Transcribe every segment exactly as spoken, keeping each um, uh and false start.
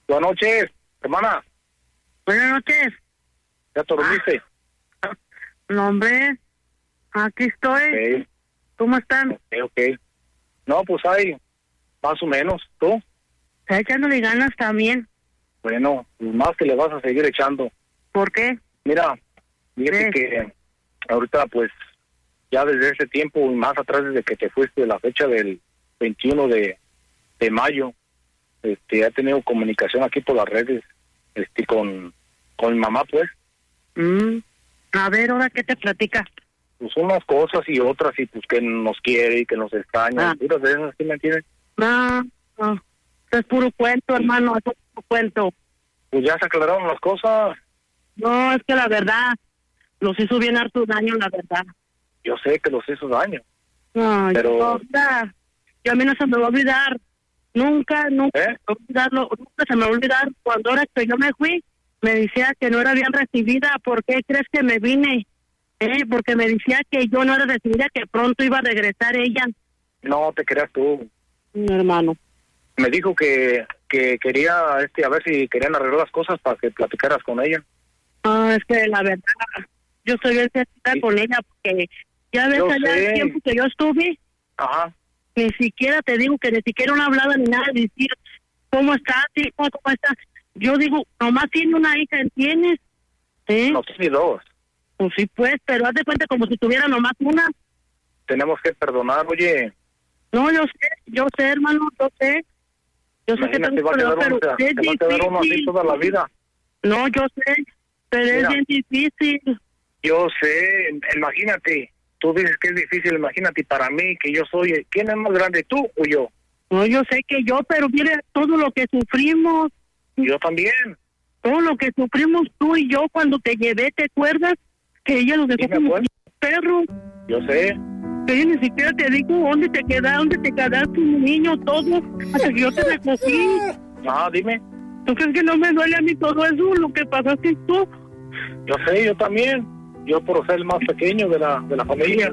Buenas noches, hermana. Buenas noches. ¿Ya te dormiste? Ah, no, hombre, aquí estoy. Okay. ¿Cómo están? Ok, ok. No, pues hay, más o menos. ¿Tú? Está echándole ganas también. Bueno, más que le vas a seguir echando. ¿Por qué? Mira, fíjate Sí. que ahorita, pues, ya desde ese tiempo y más atrás, desde que te fuiste, la fecha del veintiuno de, de mayo, este, he tenido comunicación aquí por las redes, este, con, con mi mamá, pues. Mm. A ver, ¿ahora qué te platica? Pues unas cosas y otras, y pues que nos quiere y que nos extraña, Ah. y puras de esas, ¿sí me entiendes? No, no. Esto es puro cuento, hermano, esto es puro cuento. Pues ya se aclararon las cosas. No, es que la verdad, los hizo bien harto daño, la verdad. Yo sé que los hizo daño. Ay, Pero- yo, ya, yo a mí no se me va a olvidar. Nunca, nunca, ¿Eh? se me va a olvidarlo, nunca se me va a olvidar. Cuando ahora que yo me fui, me decía que no era bien recibida. ¿Por qué crees que me vine? Eh, porque me decía que yo no era recibida, que pronto iba a regresar ella. No te creas tú. Mi hermano. Me dijo que, que quería, este, a ver si querían arreglar las cosas para que platicaras con ella. Ah, es que la verdad, yo estoy bien cerquita Sí. con ella, porque ya ves Yo allá sé. el tiempo que yo estuve, Ajá. ni siquiera te digo que ni siquiera una hablada ni nada, de decir cómo estás, hijo, cómo estás. Yo digo, nomás tiene una hija, ¿entiendes? ¿Eh? No tiene dos. Pues sí, pues, pero haz de cuenta como si tuviera nomás una. Tenemos que perdonar, oye. No, yo sé, yo sé, hermano, yo sé. Yo sé que Imagínate, tengo va a quedar pero uno, es te va a quedar uno así difícil. toda la vida. No, yo sé, pero Mira. es bien difícil. Yo sé, imagínate. Tú dices que es difícil, imagínate, para mí, que yo soy, ¿quién es más grande, tú o yo? No, yo sé que yo, pero mire todo lo que sufrimos. Yo también. Todo lo que sufrimos tú y yo cuando te llevé, ¿te acuerdas? Que ella lo dejó Sí, me como acuerdo. perro. Yo sé. Que yo ni siquiera te digo dónde te quedaste, dónde te quedaste, un niño, todo, hasta que yo te recogí. Ajá, dime. ¿Tú crees que no me duele a mí todo eso, lo que pasaste tú? Yo sé, yo también. Yo por ser el más pequeño de la, de la familia.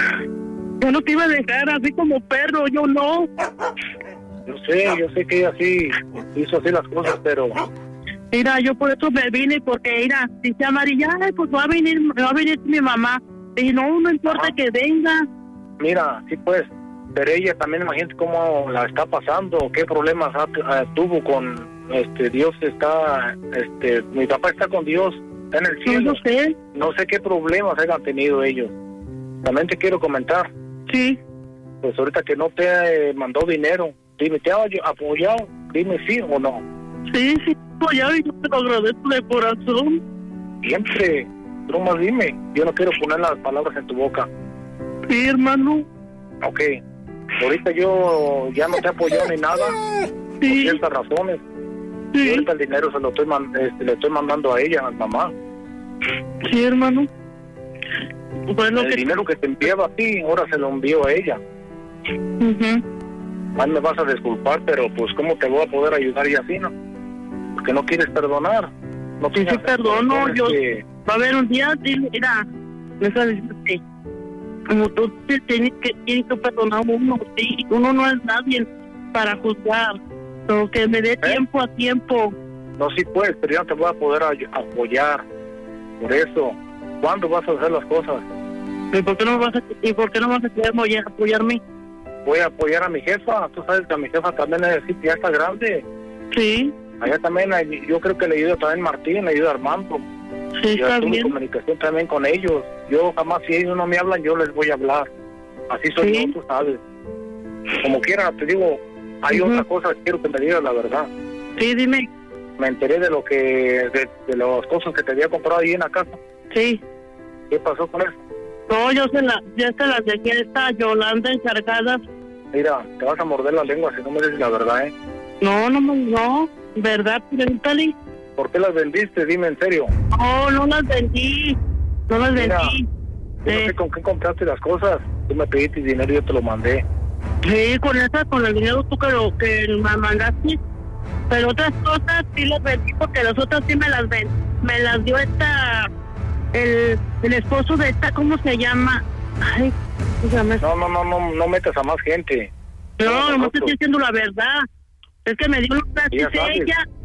Yo no te iba a dejar así como perro, yo no. Yo sé, yo sé que ella sí hizo así las cosas, pero Mira, yo por eso me vine, porque mira, dice amarilla, ay, pues va a venir, va a venir mi mamá. Y no, no importa Ajá. que venga. mira, sí pues, pero ella también, imagínate cómo la está pasando, qué problemas ha- eh, tuvo con, este, Dios está, este, mi papá está con Dios, está en el No, cielo, yo sé, no sé qué problemas hayan tenido ellos. También te quiero comentar, sí. pues ahorita que no te eh, mandó dinero, dime, ¿te ha apoyado? Dime sí o no. Sí, sí, ya y yo te lo agradezco de corazón. Siempre, tú más dime, yo no quiero poner las palabras en tu boca. Sí, hermano. Ok, ahorita yo ya no te he apoyado ni nada, por Sí, ciertas razones. Y sí, ahorita el dinero se lo estoy man- este, le estoy mandando a ella, a mamá. sí, hermano. Pues lo El que... dinero que te enviaba a ti, ahora se lo envío a ella. Ujú. Más me vas a disculpar, pero pues ¿cómo te voy a poder ayudar y así, no? Porque no quieres perdonar. No Sí, tienes sí, perdono, corazones yo... que- Va a haber un día, dile, mira, me está diciendo que como tú te tienes que, tienes que perdonar a uno, sí, uno no es nadie para juzgar, pero que me dé tiempo a tiempo. No, sí puedes, pero yo no te voy a poder ay- apoyar. Por eso, ¿cuándo vas a hacer las cosas? ¿Y por qué no vas a, y por qué no vas a querer apoyar- apoyarme? Voy a apoyar a mi jefa. Tú sabes que a mi jefa también es decir, ya está grande. Sí, Allá también, hay- yo creo que le ayuda también Martín, le ayuda Armando. sí, Yo está tuve bien. comunicación también con ellos. Yo jamás, si ellos no me hablan, yo les voy a hablar. Así soy Sí. yo, tú sabes. Como quiera, te digo, hay Ujú. otra cosa que quiero que me digas la verdad. Sí, dime. Me enteré de lo que, de, de las cosas que te había comprado ahí en la casa. Sí. ¿Qué pasó con eso? No, yo se la, ya se las dejé a esta Yolanda encargadas. Mira, te vas a morder la lengua si no me dices la verdad, ¿eh? No, no, no, ¿verdad? Pregúntale. ¿Por qué las vendiste? Dime en serio. No, no las vendí. No las Mira, vendí. Yo no Eh, sé con qué compraste las cosas. Tú me pediste dinero y yo te lo mandé. Sí, con esa, con el dinero tú que, lo, que me mandaste. Pero otras cosas sí las vendí porque las otras sí me las ven. Me las dio esta, el, el esposo de esta, ¿cómo se llama? Ay, ¿cómo se llama? No, no, no, no, no metas a más gente. No, no, no te nosotros. estoy diciendo la verdad. Es que me dio una Ya dice sabes. ella,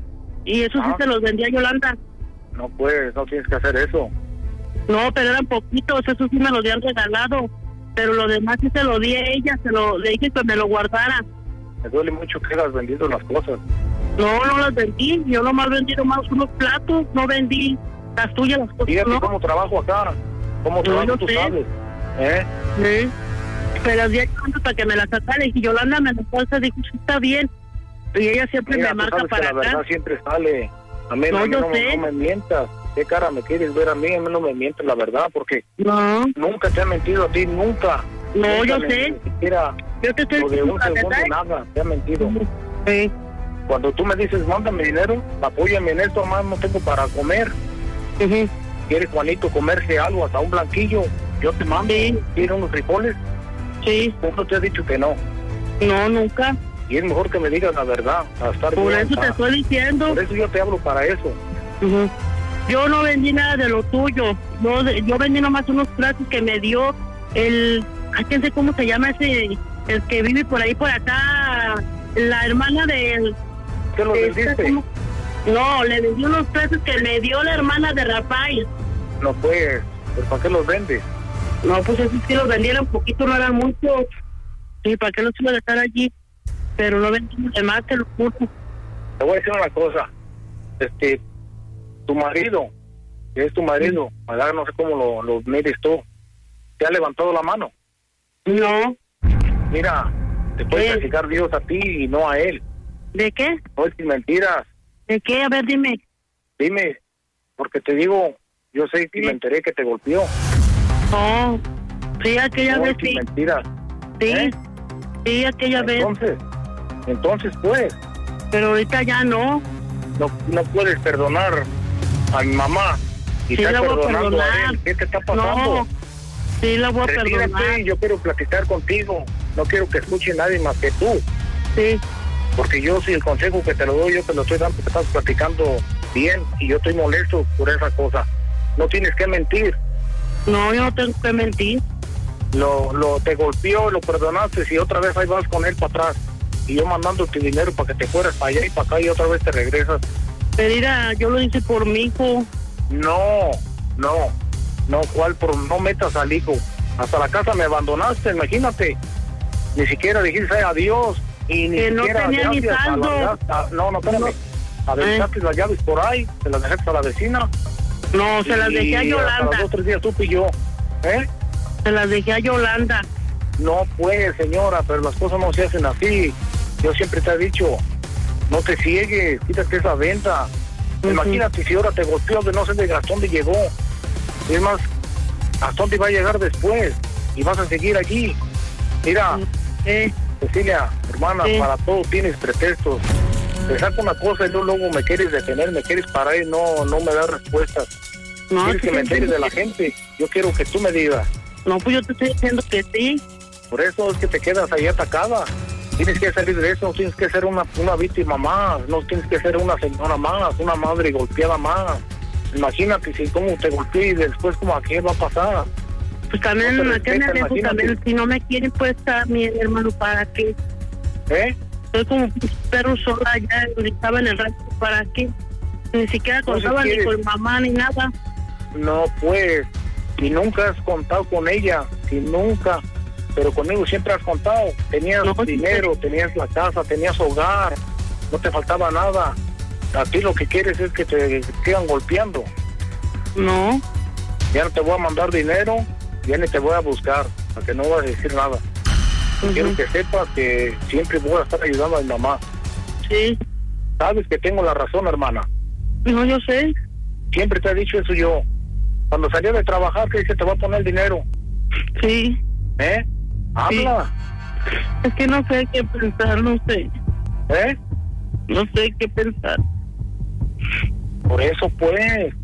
y eso Ah. sí se los vendía a Yolanda. No puedes, no tienes que hacer eso. No, pero eran poquitos, eso sí me lo habían regalado, pero lo demás sí se lo di a ella, se lo le dije que me lo guardara. Me duele mucho que hayas vendido las cosas. No, no las vendí, yo nomás vendí nomás unos platos, no vendí las tuyas, las cosas, Fíjate no. cómo trabajo acá, cómo No, trabajo, yo tú sé. sabes. ¿Eh? Sí. Se las di a Yolanda para que me las sacara, y Yolanda me las falsa, dijo, sí, está bien. Y ella siempre Mira, me tú marca sabes que para la acá. verdad siempre sale. A mí, No, a mí yo no, sé. no me mientas. ¿Qué cara me quieres ver a mí? A mí no me mientes la verdad, porque No, nunca te ha mentido a ti, nunca. no, Nunca yo ni- sé. Ni siquiera Yo te estoy lo de diciendo un la segundo, verdad. nada, te ha mentido. Sí. Cuando tú me dices, mándame dinero, apóyame en esto, más no tengo para comer. Ujú. ¿Quiere Juanito comerse algo, hasta un blanquillo? Yo te mando. Sí. ¿Quiere unos frijoles? Sí, ¿Cómo te ha dicho que no? no, nunca. Y es mejor que me digas la verdad, a estar Por bien, eso te ah. estoy diciendo. Por eso yo te hablo para eso. Ujú. Yo no vendí nada de lo tuyo. Yo, de- yo vendí nomás unos platos que me dio el... Ay, quién sé cómo se llama ese... El que vive por ahí, por acá. La hermana del... ¿Qué lo de vendiste? este, ¿cómo? No, le vendí unos platos que me dio la hermana de Rafael. No pues, ¿pero para qué los vendes? No, pues esos sí los vendieron poquito, no eran muchos. Sí, ¿para qué los iba a dejar allí? Pero no vendí demás, te lo juro. Te voy a decir una cosa. Este, tu marido, que es tu marido, ¿verdad? No sé cómo lo, lo mires tú, ¿te ha levantado la mano? No. Mira, te puede ¿Qué? castigar Dios a ti y no a él. ¿De qué? No es sin mentiras. ¿De qué? A ver, dime. Dime, porque te digo, yo sé que ¿Qué? me enteré que te golpeó. No. Sí, aquella No vez es sin sí. mentiras. Sí. ¿Eh? Sí, aquella vez. Entonces, entonces pues, Pero ahorita ya no. no, no puedes perdonar a mi mamá y Sí, estás la voy a perdonando a perdonar. él. ¿Qué te está pasando? No. Sí, la voy a Retírate, perdonar. yo quiero platicar contigo. No quiero que escuche nadie más que tú. Sí. Porque yo, si el consejo que te lo doy, yo te lo estoy dando, porque estás platicando bien y yo estoy molesto por esa cosa. No tienes que mentir. No, yo no tengo que mentir. Lo, lo te golpeó, lo perdonaste y otra vez ahí vas con él para atrás. Y yo mandándote dinero para que te fueras para allá y para acá y otra vez te regresas. Pero mira, yo lo hice por mi hijo. No, no, no, ¿cuál? Por, no metas al hijo. Hasta la casa me abandonaste, imagínate. Ni siquiera dijiste adiós. Y ni Que no siquiera tenía ni gracias a saldo. la- a- no, no, espérame. Aventaste las llaves por ahí, te las dejaste a la vecina. No, se las dejé a y hasta los Yolanda. dos, tres días supe yo. ¿Eh? Se las dejé a Yolanda. No puede, señora, pero las cosas no se hacen así. Yo siempre te he dicho, no te ciegues, quítate esa venta. Ujú. Imagínate si ahora te golpeó, que no sé de hasta dónde llegó. Y es más, hasta dónde va a llegar después. Y vas a seguir allí. Mira, Eh, Cecilia, hermana, Sí. para todo tienes pretextos. Te saco una cosa y luego, luego me quieres detener, me quieres parar y no, no me das respuestas. no, Quieres sí, que me sí, entere sí. de la gente. Yo quiero que tú me digas. No, pues yo te estoy diciendo que sí. Por eso es que te quedas ahí atacada. Tienes que salir de eso, no tienes que ser una, una víctima más, no tienes que ser una señora más, una madre golpeada más. Imagínate si cómo te golpeé y después como a qué va a pasar. Pues también, No te acá me respeta, alejo imagínate. también. Si no me quieren, pues está mi hermano, ¿para qué? ¿Eh? Soy como un perro sola allá, estaba en el rancho, ¿para qué? Ni siquiera No, si contaba ni quieres. con mamá ni nada. No, pues, si nunca has contado con ella, si nunca, pero conmigo siempre has contado. Tenías No, pues, dinero, tenías la casa, tenías hogar, no te faltaba nada. A ti lo que quieres es que te sigan golpeando. No, Ya no te voy a mandar dinero, ya ni te voy a buscar, para que no vas a decir nada. ujú, Quiero que sepas que siempre voy a estar ayudando a mi mamá. sí. Sabes que tengo la razón, hermana. No, yo sé. Siempre te he dicho eso yo. Cuando salía de trabajar, que dice, te voy a poner el dinero. Sí. ¿Eh? Habla. Es que no sé qué pensar, no sé. ¿Eh? No sé qué pensar. Por eso, pues.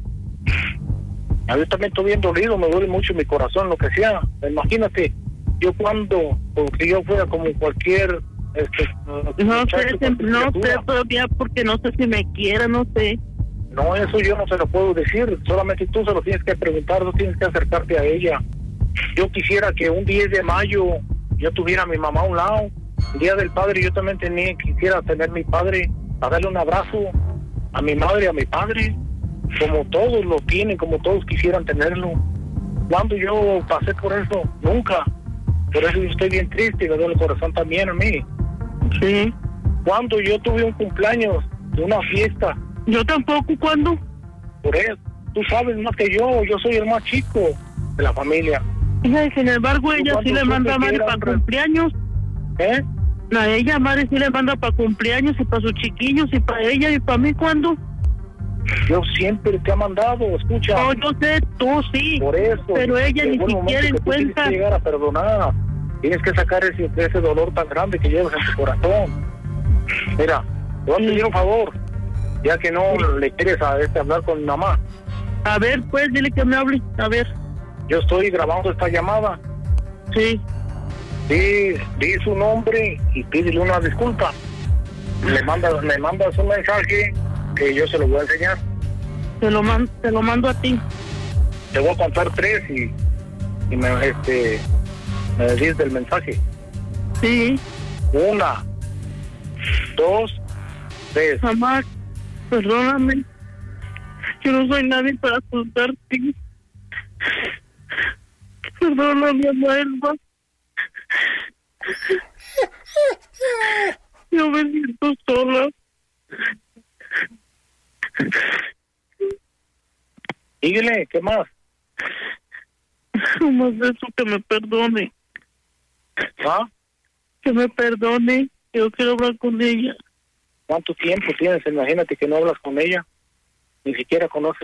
A mí también estoy bien dolido, me duele mucho mi corazón, lo que sea. Imagínate, yo cuando, porque yo fuera como cualquier... Este, No muchacho, sé, cualquier no sé criatura. todavía porque no sé si me quiera, no sé. No, eso yo no se lo puedo decir, solamente tú se lo tienes que preguntar, tú tienes que acercarte a ella. Yo quisiera que un diez de mayo yo tuviera a mi mamá a un lado, el día del padre yo también tenía, quisiera tener a mi padre, a darle un abrazo, a mi madre, a mi padre, como todos lo tienen, como todos quisieran tenerlo. Cuando yo pasé por eso, nunca. Por eso yo estoy bien triste y me duele el corazón también a mí. Sí. Cuando yo tuve un cumpleaños, una fiesta. Yo tampoco, ¿cuándo? Por eso, tú sabes más que yo, yo soy el más chico de la familia. Y sin embargo, ella sí le manda a Mari para re... cumpleaños. ¿Eh? A ella, Mari, sí le manda para cumpleaños y para sus chiquillos y para ella y para mí, ¿cuándo? Yo siempre te he mandado, escucha. No, yo sé, tú sí. Por eso. Pero ella ni siquiera en cuenta. Tienes que llegar a perdonar. Tienes que sacar ese, ese dolor tan grande que llevas en tu corazón. Mira, te voy a pedir un favor, ya que no sí. le quieres a este hablar con mi mamá. A ver, pues, dile que me hable, a ver. Yo estoy grabando esta llamada. Sí. Sí, di su nombre y pídele una disculpa. Le mandas, me mandas un mensaje que yo se lo voy a enseñar. Te lo mando, te lo mando a ti. Te voy a contar tres y, y me, este, me decís del mensaje. Sí. Una, dos, tres. Mamá, perdóname. Yo no soy nadie para juzgarte. Perdóname, Elba. Yo me siento sola. Dígale, ¿qué más? No más eso, que me perdone. ¿Ah? Que me perdone. Yo quiero hablar con ella. ¿Cuánto tiempo tienes? Imagínate que no hablas con ella. Ni siquiera conoces